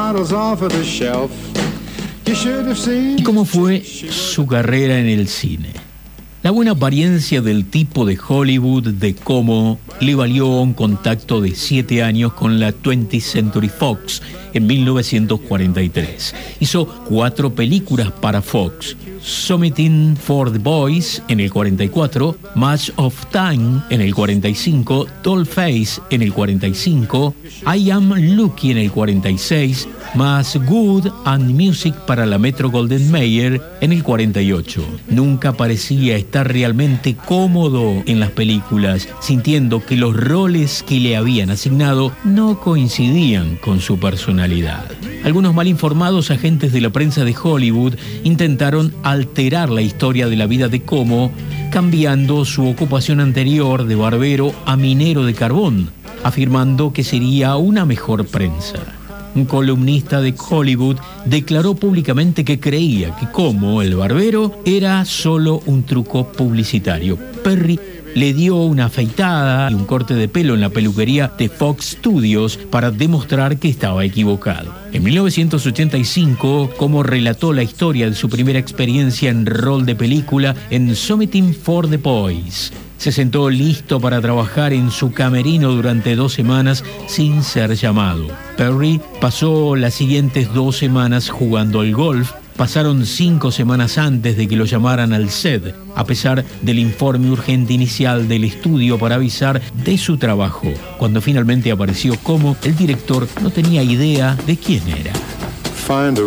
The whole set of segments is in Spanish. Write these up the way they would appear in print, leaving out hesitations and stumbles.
¿Y cómo fue su carrera en el cine? La buena apariencia del tipo de Hollywood de Como le valió un contacto de 7 años con la 20th Century Fox en 1943. Hizo 4 películas para Fox: Something for the Boys en el 44, Match of Time en el 45, Dollface en el 45, I Am Lucky en el 46, más Good and Music para la Metro-Goldwyn-Mayer en el 48. Nunca parecía estar realmente cómodo en las películas, sintiendo que los roles que le habían asignado no coincidían con su personalidad. Algunos mal informados agentes de la prensa de Hollywood intentaron alterar la historia de la vida de Como, cambiando su ocupación anterior de barbero a minero de carbón, afirmando que sería una mejor prensa. Un columnista de Hollywood declaró públicamente que creía que Como, el barbero, era solo un truco publicitario. Perry le dio una afeitada y un corte de pelo en la peluquería de Fox Studios para demostrar que estaba equivocado. En 1985, Como relató la historia de su primera experiencia en rol de película en Something for the Boys. Se sentó listo para trabajar en su camerino durante 2 semanas sin ser llamado. Perry pasó las siguientes 2 semanas jugando al golf. Pasaron 5 semanas antes de que lo llamaran al set, a pesar del informe urgente inicial del estudio para avisar de su trabajo. Cuando finalmente apareció Como, el director no tenía idea de quién era. Find a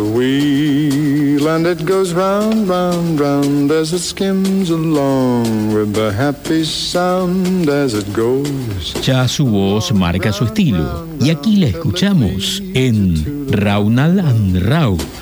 wheel and it goes round, round, round as it skims along with the happy sound as it goes. Ya su voz marca su estilo y aquí la escuchamos en Raunal and Rau.